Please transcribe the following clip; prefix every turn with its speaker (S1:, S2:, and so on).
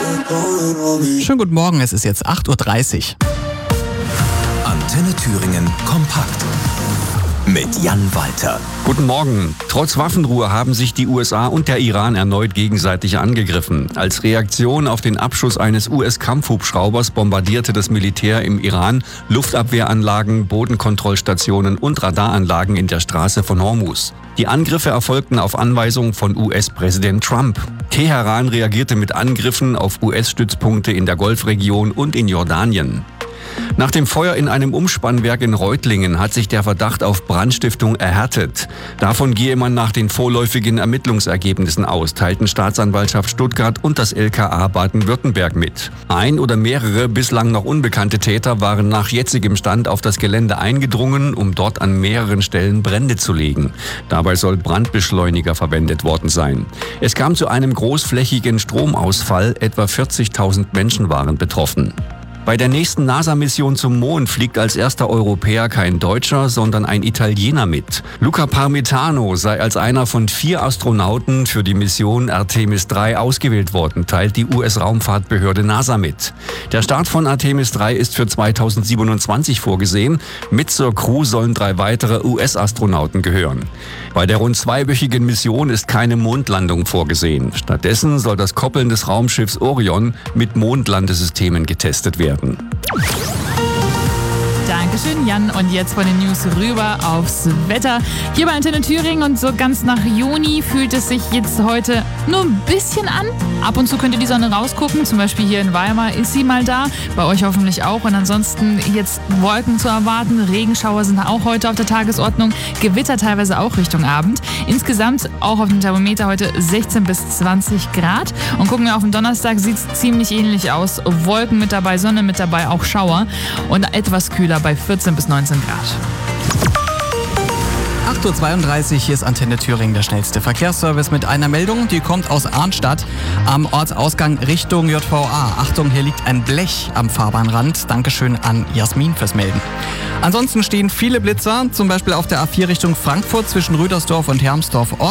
S1: Schönen guten Morgen, es ist jetzt 8:30 Uhr.
S2: Antenne Thüringen kompakt mit Jan Walter.
S3: Guten Morgen. Trotz Waffenruhe haben sich die USA und der Iran erneut gegenseitig angegriffen. Als Reaktion auf den Abschuss eines US-Kampfhubschraubers bombardierte das Militär im Iran Luftabwehranlagen, Bodenkontrollstationen und Radaranlagen in der Straße von Hormuz. Die Angriffe erfolgten auf Anweisung von US-Präsident Trump. Teheran reagierte mit Angriffen auf US-Stützpunkte in der Golfregion und in Jordanien. Nach dem Feuer in einem Umspannwerk in Reutlingen hat sich der Verdacht auf Brandstiftung erhärtet. Davon gehe man nach den vorläufigen Ermittlungsergebnissen aus, teilten Staatsanwaltschaft Stuttgart und das LKA Baden-Württemberg mit. Ein oder mehrere bislang noch unbekannte Täter waren nach jetzigem Stand auf das Gelände eingedrungen, um dort an mehreren Stellen Brände zu legen. Dabei soll Brandbeschleuniger verwendet worden sein. Es kam zu einem großflächigen Stromausfall, etwa 40.000 Menschen waren betroffen. Bei der nächsten NASA-Mission zum Mond fliegt als erster Europäer kein Deutscher, sondern ein Italiener mit. Luca Parmitano sei als einer von 4 Astronauten für die Mission Artemis 3 ausgewählt worden, teilt die US-Raumfahrtbehörde NASA mit. Der Start von Artemis 3 ist für 2027 vorgesehen. Mit zur Crew sollen 3 weitere US-Astronauten gehören. Bei der rund 2-wöchigen Mission ist keine Mondlandung vorgesehen. Stattdessen soll das Koppeln des Raumschiffs Orion mit Mondlandesystemen getestet werden.
S4: Dankeschön, Jan. Und jetzt von den News rüber aufs Wetter. Hier bei Antenne Thüringen und so ganz nach Juni fühlt es sich jetzt heute nur ein bisschen an. Ab und zu könnte die Sonne rausgucken, zum Beispiel hier in Weimar ist sie mal da, bei euch hoffentlich auch. Und ansonsten jetzt Wolken zu erwarten, Regenschauer sind auch heute auf der Tagesordnung, Gewitter teilweise auch Richtung Abend. Insgesamt auch auf dem Thermometer heute 16 bis 20 Grad. Und gucken wir auf den Donnerstag, sieht es ziemlich ähnlich aus. Wolken mit dabei, Sonne mit dabei, auch Schauer und etwas kühler bei 14 bis 19 Grad.
S1: 8:32 Uhr, hier ist Antenne Thüringen, der schnellste Verkehrsservice mit einer Meldung, die kommt aus Arnstadt am Ortsausgang Richtung JVA. Achtung, hier liegt ein Blech am Fahrbahnrand. Dankeschön an Jasmin fürs Melden. Ansonsten stehen viele Blitzer, zum Beispiel auf der A4 Richtung Frankfurt zwischen Rüdersdorf und Hermsdorf.